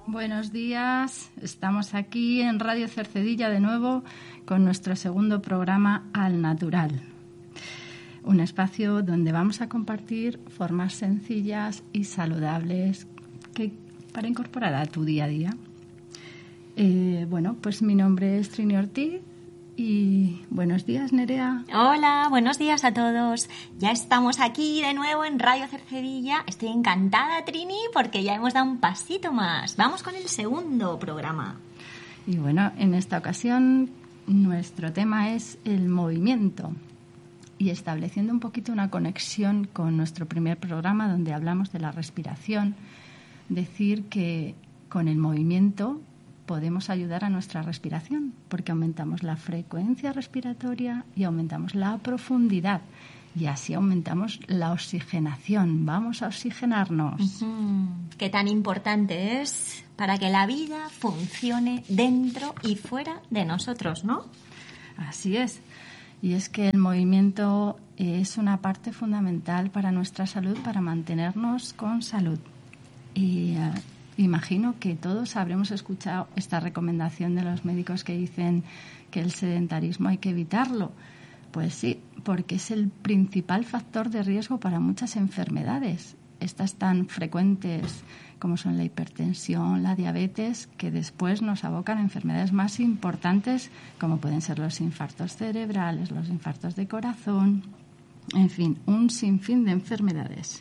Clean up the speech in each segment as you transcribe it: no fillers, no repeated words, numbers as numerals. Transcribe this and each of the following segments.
Buenos días, estamos aquí en Radio Cercedilla de nuevo con nuestro segundo programa Al Natural. Un espacio donde vamos a compartir formas sencillas y saludables para incorporar a tu día a día. Pues mi nombre es Trini Ortiz y buenos días, Nerea. Hola, buenos días a todos. Ya estamos aquí de nuevo en Radio Cercedilla. Estoy encantada, Trini, porque ya hemos dado un pasito más. Vamos con el segundo programa. Y bueno, en esta ocasión nuestro tema es el movimiento. Y estableciendo un poquito una conexión con nuestro primer programa donde hablamos de la respiración, decir que con el movimiento podemos ayudar a nuestra respiración porque aumentamos la frecuencia respiratoria y aumentamos la profundidad y así aumentamos la oxigenación. Vamos a oxigenarnos. Qué tan importante es para que la vida funcione dentro y fuera de nosotros, ¿no? Así es. Y es que el movimiento es una parte fundamental para nuestra salud, para mantenernos con salud. Y imagino que todos habremos escuchado esta recomendación de los médicos que dicen que el sedentarismo hay que evitarlo. Pues sí, porque es el principal factor de riesgo para muchas enfermedades. Estas tan frecuentes como son la hipertensión, la diabetes, que después nos abocan a enfermedades más importantes como pueden ser los infartos cerebrales, los infartos de corazón, en fin, un sinfín de enfermedades.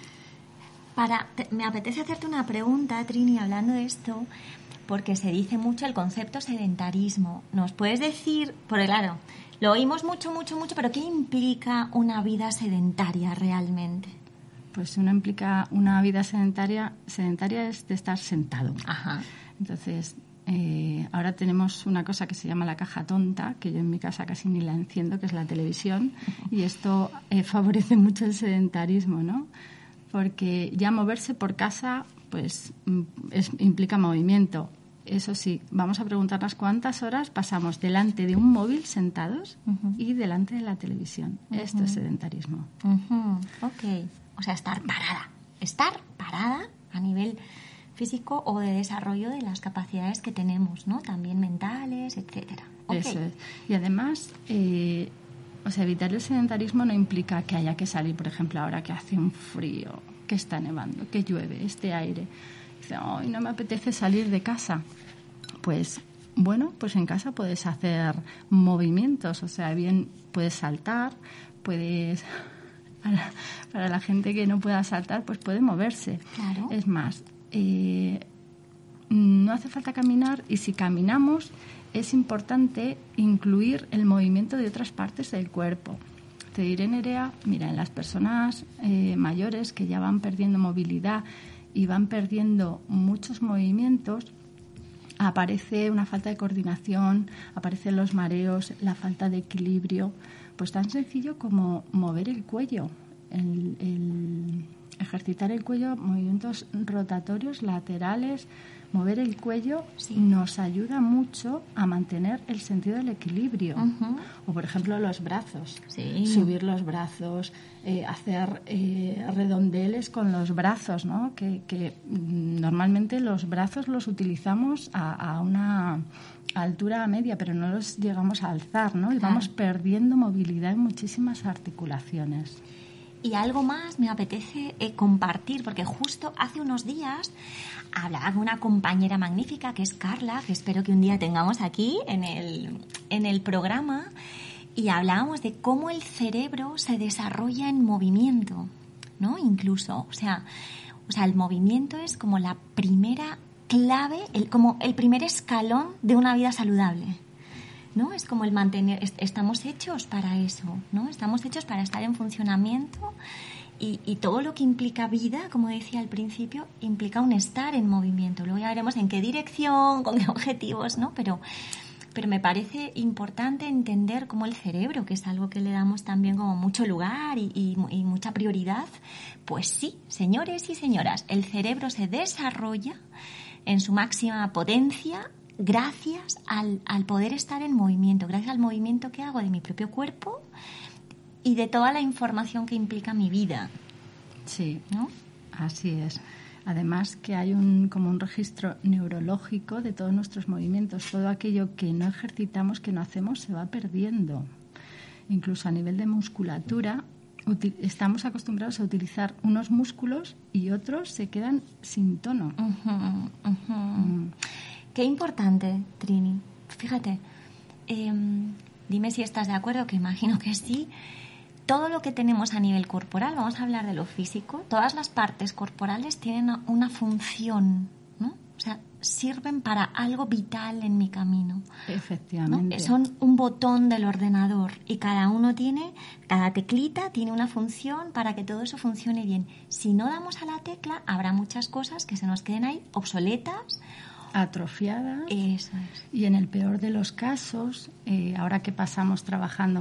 Me apetece hacerte una pregunta, Trini, hablando de esto, porque se dice mucho el concepto sedentarismo. ¿Nos puedes decir, porque claro, lo oímos mucho, pero qué implica una vida sedentaria realmente? Pues implica una vida sedentaria es de estar sentado. Ajá. Entonces, ahora tenemos una cosa que se llama la caja tonta, que yo en mi casa casi ni la enciendo, que es la televisión, y esto favorece mucho el sedentarismo, ¿no? Porque ya moverse por casa pues implica movimiento. Eso sí, vamos a preguntarnos cuántas horas pasamos delante de un móvil sentados y delante de la televisión. Esto es sedentarismo. Ok. O sea, estar parada a nivel físico o de desarrollo de las capacidades que tenemos, ¿no? También mentales, etcétera. Okay. Eso es. Y además, evitar el sedentarismo no implica que haya que salir, por ejemplo, ahora que hace un frío, que está nevando, que llueve, este aire. Dice, ay, no me apetece salir de casa. Pues, bueno, pues en casa puedes hacer movimientos, o sea, bien puedes saltar, puedes... Para la gente que no pueda saltar, pues puede moverse. Claro. Es más, no hace falta caminar y si caminamos es importante incluir el movimiento de otras partes del cuerpo. Te diré, Nerea, mira, en las personas mayores que ya van perdiendo movilidad y van perdiendo muchos movimientos, aparece una falta de coordinación, aparecen los mareos, la falta de equilibrio. Pues tan sencillo como mover el cuello, el ejercitar el cuello, movimientos rotatorios, laterales, mover el cuello nos ayuda mucho a mantener el sentido del equilibrio. O, por ejemplo, los brazos, subir los brazos, hacer redondeles con los brazos, ¿no? Que normalmente los brazos los utilizamos a una altura media, pero no los llegamos a alzar, ¿no? Y vamos perdiendo movilidad en muchísimas articulaciones. Y algo más me apetece compartir, porque justo hace unos días hablaba con una compañera magnífica que es Carla, que espero que un día tengamos aquí en el programa, y hablábamos de cómo el cerebro se desarrolla en movimiento, ¿no? Incluso, o sea, el movimiento es como la primera clave, como el primer escalón de una vida saludable, ¿no? Es como el mantener, estamos hechos para eso, ¿no? Estamos hechos para estar en funcionamiento y todo lo que implica vida, como decía al principio, implica un estar en movimiento. Luego ya veremos en qué dirección, con qué objetivos, ¿no? Pero me parece importante entender cómo el cerebro, que es algo que le damos también como mucho lugar y mucha prioridad, pues sí, señores y señoras, el cerebro se desarrolla en su máxima potencia gracias al poder estar en movimiento, gracias al movimiento que hago de mi propio cuerpo y de toda la información que implica mi vida. Sí, ¿no? Así es. Además que hay como un registro neurológico de todos nuestros movimientos. Todo aquello que no ejercitamos, que no hacemos, se va perdiendo. Incluso a nivel de musculatura, estamos acostumbrados a utilizar unos músculos y otros se quedan sin tono. Qué importante, Trini. Fíjate, dime si estás de acuerdo, que imagino que sí. Todo lo que tenemos a nivel corporal, vamos a hablar de lo físico, todas las partes corporales tienen una función, ¿no? O sea, sirven para algo vital en mi camino. Efectivamente. ¿No? Son un botón del ordenador y cada teclita tiene una función para que todo eso funcione bien. Si no damos a la tecla, habrá muchas cosas que se nos queden ahí obsoletas, atrofiadas. Eso es. Y en el peor de los casos, ahora que pasamos trabajando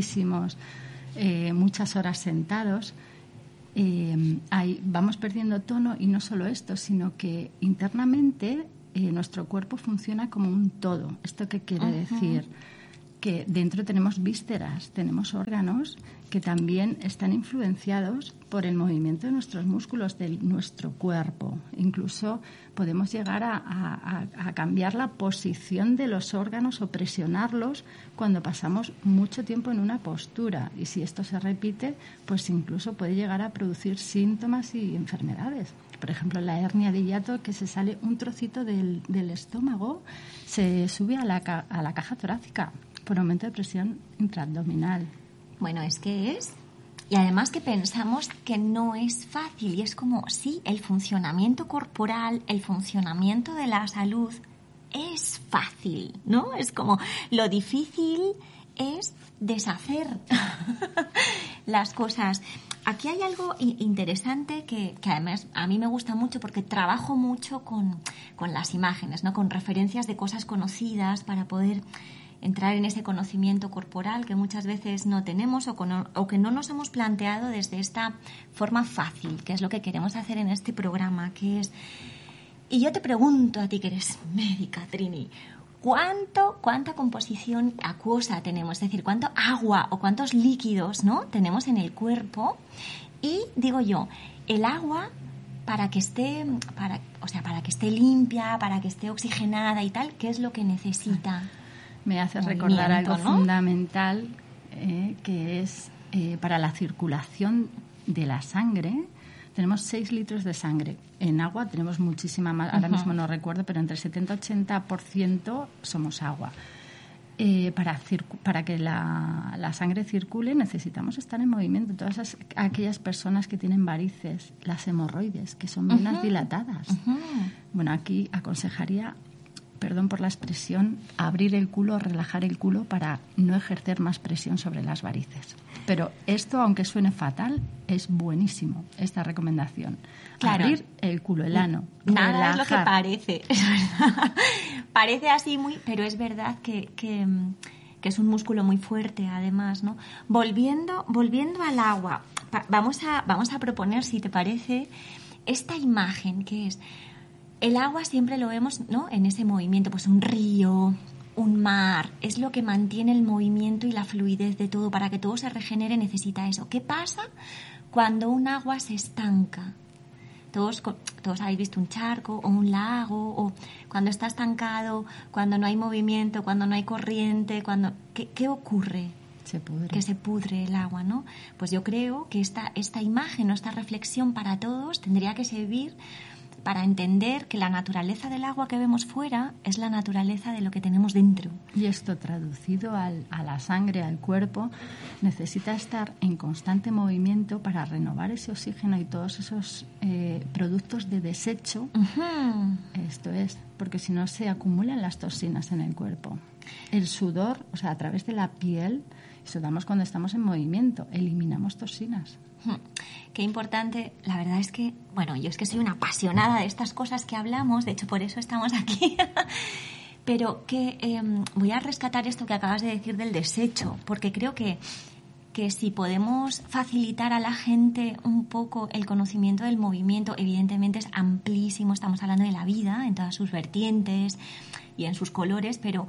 muchas horas sentados, vamos perdiendo tono, y no solo esto, sino que internamente nuestro cuerpo funciona como un todo. ¿Esto qué quiere decir? Que dentro tenemos vísceras, tenemos órganos que también están influenciados por el movimiento de nuestros músculos, de nuestro cuerpo. Incluso podemos llegar a cambiar la posición de los órganos o presionarlos cuando pasamos mucho tiempo en una postura. Y si esto se repite, pues incluso puede llegar a producir síntomas y enfermedades. Por ejemplo, la hernia de hiato, que se sale un trocito del estómago, se sube a la caja torácica por aumento de presión intraabdominal. Bueno, es que es. Y además que pensamos que no es fácil. Y es como, sí, el funcionamiento corporal, el funcionamiento de la salud es fácil, ¿no? Es como, lo difícil es deshacer las cosas. Aquí hay algo interesante que además a mí me gusta mucho, porque trabajo mucho con las imágenes, ¿no? Con referencias de cosas conocidas para poder entrar en ese conocimiento corporal que muchas veces no tenemos o que no nos hemos planteado desde esta forma fácil, que es lo que queremos hacer en este programa, que es... Y yo te pregunto a ti, que eres médica, Trini, ¿cuánta composición acuosa tenemos? Es decir, ¿cuánto agua o cuántos líquidos, ¿no?, tenemos en el cuerpo? Y digo yo, el agua, para que esté limpia, para que esté oxigenada y tal, ¿qué es lo que necesita? Me hace recordar algo, ¿no?, fundamental, que es para la circulación de la sangre. Tenemos 6 litros de sangre. En agua tenemos muchísima más, ahora mismo no recuerdo, pero entre 70 y 80% somos agua. Para que la sangre circule necesitamos estar en movimiento. Todas aquellas personas que tienen varices, las hemorroides, que son venas dilatadas. Bueno, aquí aconsejaría, perdón por la expresión, abrir el culo, relajar el culo para no ejercer más presión sobre las varices. Pero esto, aunque suene fatal, es buenísimo, esta recomendación. Claro. Abrir el culo, el ano. Nada relajar. Es lo que parece. Es verdad. Parece así pero es verdad que es un músculo muy fuerte, además, ¿no? Volviendo al agua, vamos a proponer, si te parece, esta imagen que es... El agua siempre lo vemos, ¿no?, en ese movimiento, pues un río, un mar, es lo que mantiene el movimiento y la fluidez de todo. Para que todo se regenere necesita eso. ¿Qué pasa cuando un agua se estanca? Todos habéis visto un charco o un lago, o cuando está estancado, cuando no hay movimiento, cuando no hay corriente, ¿qué ocurre? Se pudre. Que se pudre el agua, ¿no? Pues yo creo que esta imagen o esta reflexión para todos tendría que servir para entender que la naturaleza del agua que vemos fuera es la naturaleza de lo que tenemos dentro. Y esto, traducido a la sangre, al cuerpo, necesita estar en constante movimiento para renovar ese oxígeno y todos esos productos de desecho. Esto es, porque si no se acumulan las toxinas en el cuerpo. El sudor, o sea, a través de la piel, sudamos cuando estamos en movimiento, eliminamos toxinas. Qué importante. La verdad es que, bueno, yo es que soy una apasionada de estas cosas que hablamos, de hecho por eso estamos aquí. Pero que voy a rescatar esto que acabas de decir del desecho, porque creo que si podemos facilitar a la gente un poco el conocimiento del movimiento, evidentemente es amplísimo, estamos hablando de la vida en todas sus vertientes y en sus colores, pero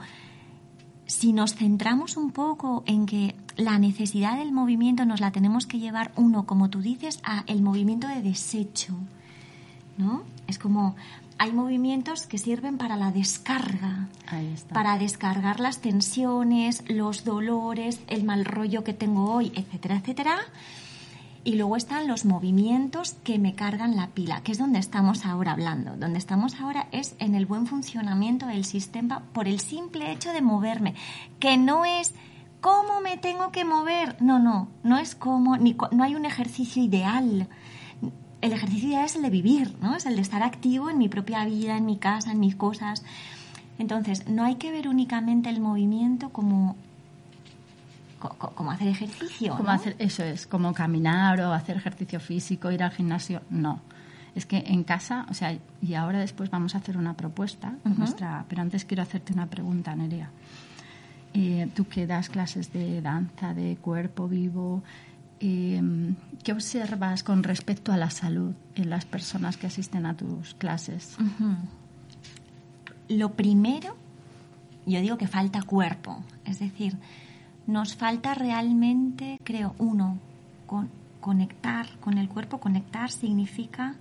si nos centramos un poco en que la necesidad del movimiento nos la tenemos que llevar, como tú dices, a el movimiento de desecho. ¿no? Es como, hay movimientos que sirven para la descarga, Ahí está. para descargar las tensiones, los dolores, el mal rollo que tengo hoy, etcétera, etcétera. Y luego están los movimientos que me cargan la pila, que es donde estamos ahora hablando. Donde estamos ahora es en el buen funcionamiento del sistema por el simple hecho de moverme, que no es cómo me tengo que mover. No es cómo, no hay un ejercicio ideal. El ejercicio ideal es el de vivir, ¿no? Es el de estar activo en mi propia vida, en mi casa, en mis cosas. Entonces, no hay que ver únicamente el movimiento como hacer ejercicio, Como ¿no? eso es, como caminar o hacer ejercicio físico, ir al gimnasio. No. Es que en casa, o sea, y ahora después vamos a hacer una propuesta, pero antes quiero hacerte una pregunta, Nerea. Tú que das clases de danza, de cuerpo vivo, ¿qué observas con respecto a la salud en las personas que asisten a tus clases? Lo primero, yo digo que falta cuerpo. Es decir, nos falta realmente, creo, conectar con el cuerpo. Conectar significa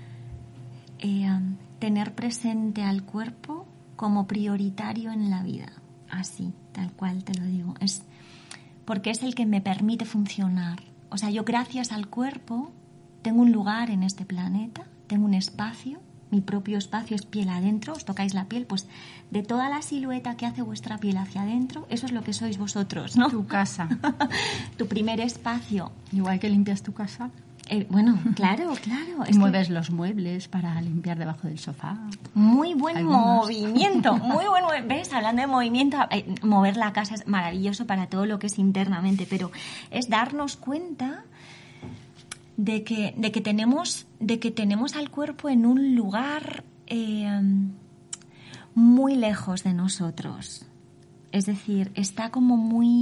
tener presente al cuerpo como prioritario en la vida. Así, tal cual te lo digo. Es porque es el que me permite funcionar. O sea, yo gracias al cuerpo tengo un lugar en este planeta, tengo un espacio, mi propio espacio es piel adentro, os tocáis la piel, pues de toda la silueta que hace vuestra piel hacia adentro, eso es lo que sois vosotros, ¿no? Tu casa. Tu primer espacio. Igual que limpias tu casa. Bueno, claro. Y mueves los muebles para limpiar debajo del sofá. Muy buen Algunos. movimiento, muy bueno. ¿Ves? Hablando de movimiento, mover la casa es maravilloso para todo lo que es internamente, pero es darnos cuenta de que tenemos al cuerpo en un lugar muy lejos de nosotros. Es decir, está como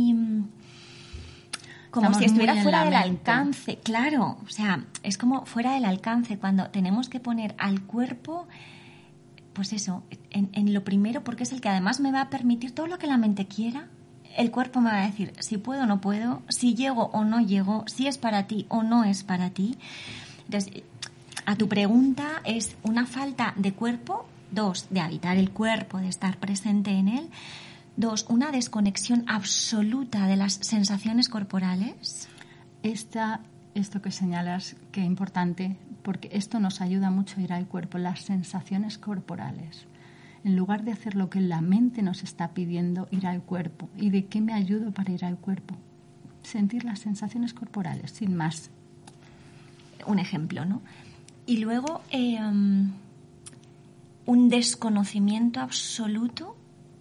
Estamos si estuviera muy en fuera la del mente. alcance. Claro, o sea, es como fuera del alcance cuando tenemos que poner al cuerpo, pues eso, en lo primero, porque es el que además me va a permitir todo lo que la mente quiera. El cuerpo me va a decir si puedo o no puedo, si llego o no llego, si es para ti o no es para ti. Entonces, a tu pregunta es una falta de cuerpo, 2, de habitar el cuerpo, de estar presente en él, 2, una desconexión absoluta de las sensaciones corporales. Esto que señalas, que es importante, porque esto nos ayuda mucho a ir al cuerpo, las sensaciones corporales. En lugar de hacer lo que la mente nos está pidiendo, ir al cuerpo. ¿Y de qué me ayudo para ir al cuerpo? Sentir las sensaciones corporales, sin más. Un ejemplo, ¿no? Y luego un desconocimiento absoluto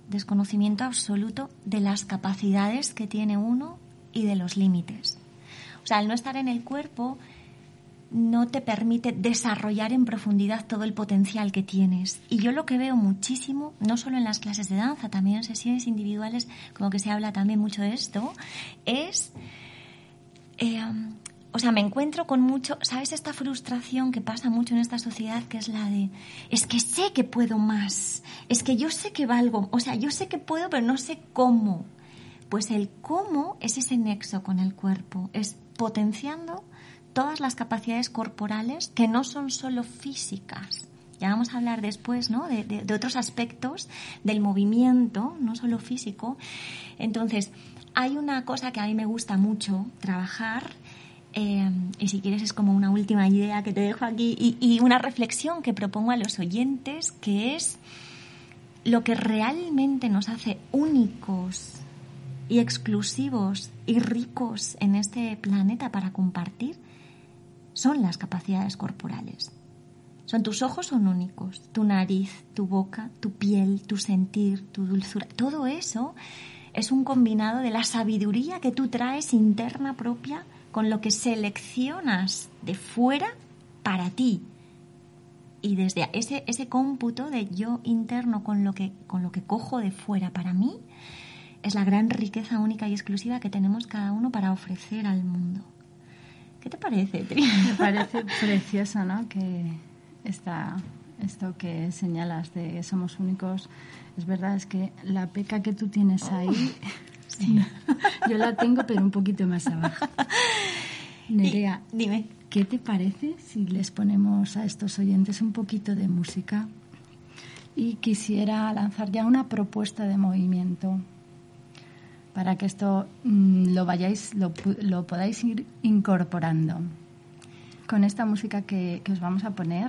de las capacidades que tiene uno y de los límites. O sea, al no estar en el cuerpo no te permite desarrollar en profundidad todo el potencial que tienes. Y yo lo que veo muchísimo, no solo en las clases de danza, también en sesiones individuales, como que se habla también mucho de esto, es... o sea, me encuentro con mucho... ¿Sabes esta frustración que pasa mucho en esta sociedad, que es la de... Es que sé que puedo más, es que yo sé que valgo, o sea, yo sé que puedo, pero no sé cómo. Pues el cómo es ese nexo con el cuerpo, es potenciando todas las capacidades corporales que no son solo físicas. Ya vamos a hablar después, ¿no? de otros aspectos del movimiento, no solo físico. Entonces, hay una cosa que a mí me gusta mucho trabajar, y si quieres es como una última idea que te dejo aquí, y una reflexión que propongo a los oyentes, que es lo que realmente nos hace únicos y exclusivos y ricos en este planeta para compartir, son las capacidades corporales. Tus ojos son únicos, tu nariz, tu boca, tu piel, tu sentir, tu dulzura. Todo eso es un combinado de la sabiduría que tú traes interna propia con lo que seleccionas de fuera para ti. Y desde ese cómputo de yo interno con lo que cojo de fuera para mí, es la gran riqueza única y exclusiva que tenemos cada uno para ofrecer al mundo. ¿Qué te parece, Tri? Me parece precioso, ¿no? Que esto que señalas de somos únicos, es verdad, es que la peca que tú tienes ahí, sí, yo la tengo, pero un poquito más abajo. Nerea, dime. ¿Qué te parece si les ponemos a estos oyentes un poquito de música? Y quisiera lanzar ya una propuesta de movimiento para que esto lo podáis ir incorporando. Con esta música que os vamos a poner,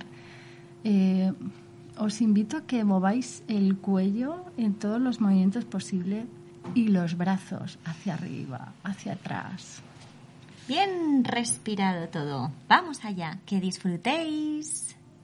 os invito a que mováis el cuello en todos los movimientos posibles y los brazos hacia arriba, hacia atrás. Bien respirado todo. Vamos allá, que disfrutéis.